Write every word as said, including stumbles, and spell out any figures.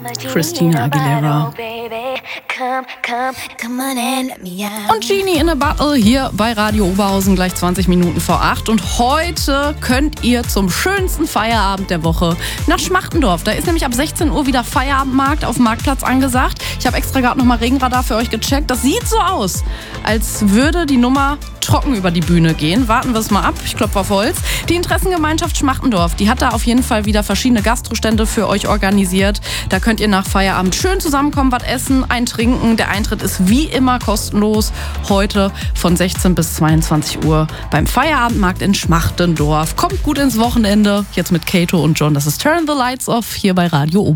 Christina Aguilera. Und Genie in a Bottle hier bei Radio Oberhausen, gleich zwanzig Minuten vor acht. Und heute könnt ihr zum schönsten Feierabend der Woche nach Schmachtendorf. Da ist nämlich ab sechzehn Uhr wieder Feierabendmarkt auf dem Marktplatz angesagt. Ich habe extra gerade nochmal Regenradar für euch gecheckt. Das sieht so aus, als würde die Nummer trocken über die Bühne gehen. Warten wir es mal ab. Ich klopfe auf Holz. Die Interessengemeinschaft Schmachtendorf, die hat da auf jeden Fall wieder verschiedene Gastrostände für euch organisiert. Da könnt ihr nach Feierabend schön zusammenkommen, was essen, ein Trinken. Der Eintritt ist wie immer kostenlos. Heute von sechzehn bis zweiundzwanzig Uhr beim Feierabendmarkt in Schmachtendorf. Kommt gut ins Wochenende. Jetzt mit Kato und John. Das ist Turn the Lights Off hier bei Radio Oberhausen.